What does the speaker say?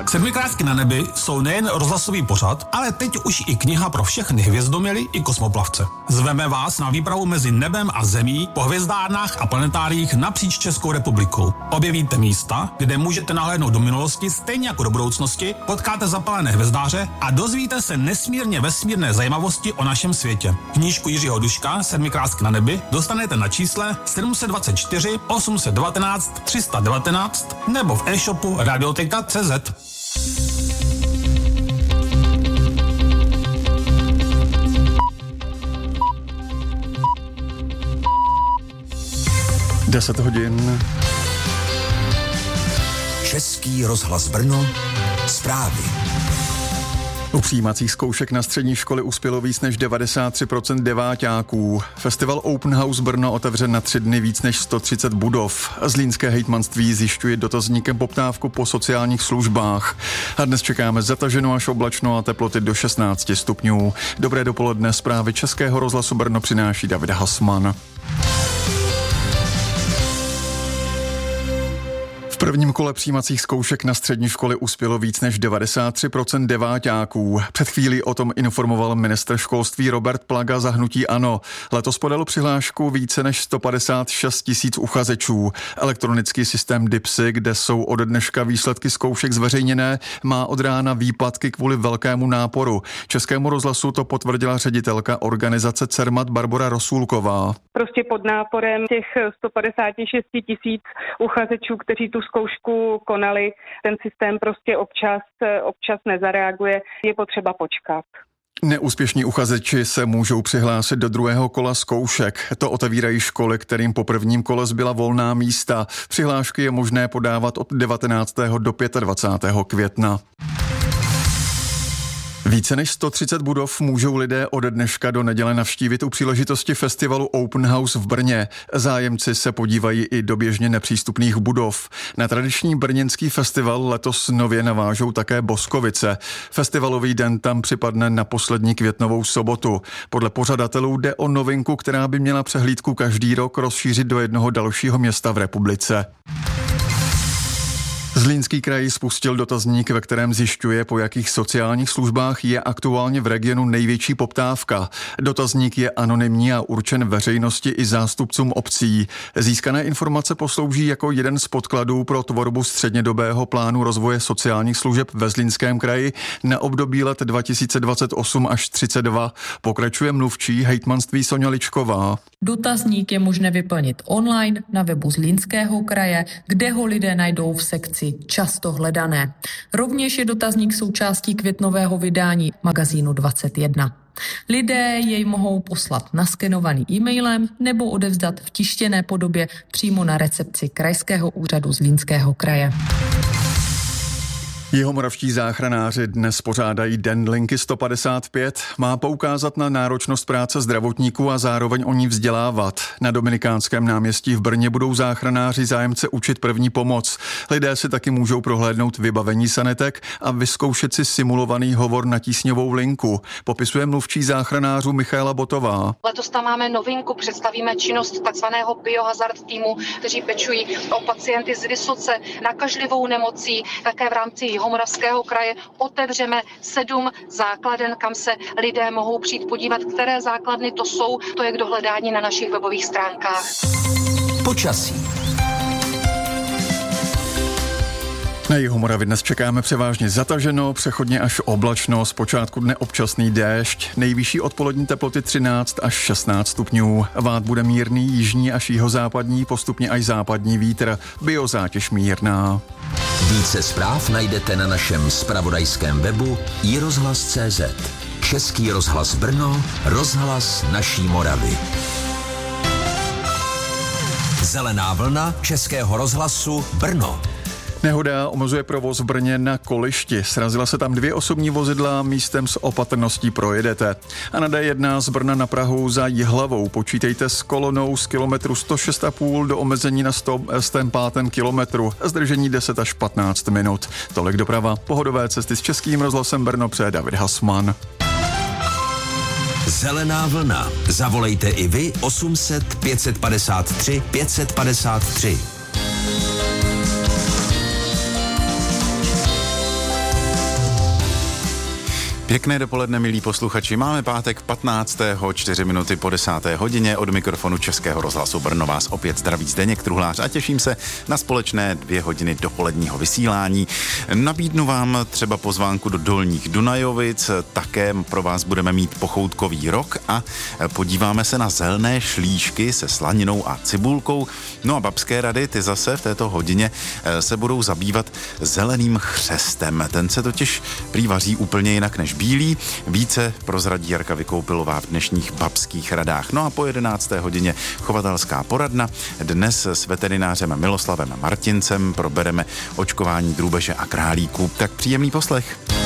Sedmikrásky na nebi jsou nejen rozhlasový pořad, ale teď už i kniha pro všechny hvězdoměly i kosmoplavce. Zveme vás na výpravu mezi nebem a zemí po hvězdárnách a planetáriích napříč Českou republikou. Objevíte místa, kde můžete nahlédnout do minulosti stejně jako do budoucnosti, potkáte zapalené hvězdáře a dozvíte se nesmírně vesmírné zajímavosti o našem světě. Knížku Jiřího Duška Sedmikrásky na nebi dostanete na čísle 724 819 319 nebo v e-shopu Radioteka.cz. Deset hodin. Český rozhlas Brno. Zprávy. U přijímacích zkoušek na střední školy uspělo víc než 93% deváťáků. Festival Open House Brno otevřen na 3 dny víc než 130 budov. Zlínské hejtmanství zjišťuje dotazníkem poptávku po sociálních službách. A dnes čekáme zataženo až oblačno a teploty do 16 stupňů. Dobré dopoledne, zprávy Českého rozhlasu Brno přináší David Hasman. V prvním kole přijímacích zkoušek na střední školy uspělo víc než 93% deváťáků. Před chvílí o tom informoval ministr školství Robert Plaga za hnutí ANO. Letos podalo přihlášku více než 156 000 uchazečů. Elektronický systém DIPSy, kde jsou ode dneška výsledky zkoušek zveřejněné, má od rána výpadky kvůli velkému náporu. Českému rozhlasu to potvrdila ředitelka organizace CERMAT Barbora Rosůlková. Prostě pod náporem těch 156 000 uchazečů, kteří tu zkoušku konali, ten systém prostě občas nezareaguje, je potřeba počkat. Neúspěšní uchazeči se můžou přihlásit do druhého kola zkoušek. To otevírají školy, kterým po prvním kole zbyla volná místa. Přihlášky je možné podávat od 19. do 25. května. Více než 130 budov můžou lidé ode dneška do neděle navštívit u příležitosti festivalu Open House v Brně. Zájemci se podívají i do běžně nepřístupných budov. Na tradiční brněnský festival letos nově navážou také Boskovice. Festivalový den tam připadne na poslední květnovou sobotu. Podle pořadatelů jde o novinku, která by měla přehlídku každý rok rozšířit do jednoho dalšího města v republice. Zlínský kraj spustil dotazník, ve kterém zjišťuje, po jakých sociálních službách je aktuálně v regionu největší poptávka. Dotazník je anonymní a určen veřejnosti i zástupcům obcí. Získané informace poslouží jako jeden z podkladů pro tvorbu střednědobého plánu rozvoje sociálních služeb ve Zlínském kraji na období let 2028 až 32. Pokračuje mluvčí hejtmanství Soňa Ličková. Dotazník je možné vyplnit online na webu Zlínského kraje, kde ho lidé najdou v sekci Často hledané. Rovněž je dotazník součástí květnového vydání magazínu 21. Lidé jej mohou poslat naskenovaný e-mailem nebo odevzdat v tištěné podobě přímo na recepci Krajského úřadu Zlínského kraje. Jihomoravští záchranáři dnes pořádají Den linky 155. Má poukázat na náročnost práce zdravotníků a zároveň o ní vzdělávat. Na Dominikánském náměstí v Brně budou záchranáři zájemce učit první pomoc. Lidé si taky můžou prohlédnout vybavení sanitek a vyzkoušet si simulovaný hovor na tísňovou linku. Popisuje mluvčí záchranářů Michaela Botová. Letos tam máme novinku, představíme činnost takzvaného biohazard týmu, kteří pečují o pacienty s vysoce nakažlivou nemocí. Také v rámci Jihomoravského kraje otevřeme 7 základen, kam se lidé mohou přijít podívat, které základny to jsou. To je k dohledání na našich webových stránkách. Počasí. Na Jihomoravě dnes čekáme převážně zataženo, přechodně až oblačno, zpočátku dne občasný déšť, nejvyšší odpolední teploty 13 až 16 stupňů. Vát bude mírný, jižní až jihozápadní, postupně až západní vítr, biozátěž mírná. Více zpráv najdete na našem zpravodajském webu iRozhlas.cz. Český rozhlas Brno, rozhlas naší Moravy. Zelená vlna Českého rozhlasu Brno. Nehoda omezuje provoz v Brně na Kolišti. Srazila se tam 2 osobní vozidla, místem s opatrností projedete. A na D1 z Brna na Prahu za Jihlavou počítejte s kolonou z kilometru 106,5 do omezení na 105. kilometru. Zdržení 10 až 15 minut. Tolik doprava. Pohodové cesty s Českým rozhlasem Brno přeje David Hasman. Zelená vlna. Zavolejte i vy 800 553 553. Pěkné dopoledne, milí posluchači. Máme pátek 15. 4 minuty po 10. hodině. Od mikrofonu Českého rozhlasu Brno vás opět zdraví Zdeněk Truhlář a těším se na společné 2 hodiny dopoledního vysílání. Nabídnu vám třeba pozvánku do Dolních Dunajovic, také pro vás budeme mít pochoutkový rok a podíváme se na zelené šlíšky se slaninou a cibulkou. No a babské rady, ty zase v této hodině se budou zabývat zeleným chřestem. Ten se totiž prý vaří úplně jinak než bílý. Více prozradí Jarka Vykoupilová v dnešních babských radách. No a po 11. hodině chovatelská poradna. Dnes s veterinářem Miloslavem Martincem probereme očkování drůbeže a králíků. Tak příjemný poslech.